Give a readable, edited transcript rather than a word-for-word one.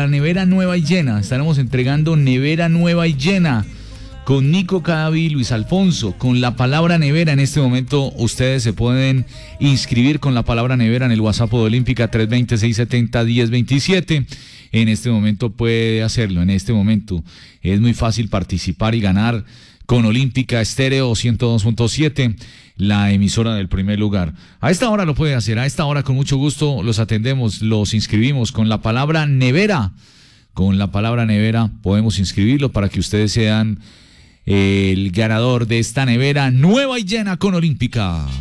la nevera nueva y llena. Estaremos entregando nevera nueva y llena con Nico Cadavid y Luis Alfonso, con la palabra nevera. En este momento ustedes se pueden inscribir con la palabra nevera en el WhatsApp de Olímpica 320-670-1027. En este momento puede hacerlo, en este momento es muy fácil participar y ganar con Olímpica Estéreo 102.7, la emisora del primer lugar. A esta hora lo puede hacer, a esta hora con mucho gusto los atendemos, los inscribimos con la palabra nevera. Con la palabra nevera podemos inscribirlo para que ustedes sean el ganador de esta nevera nueva y llena con Olímpica.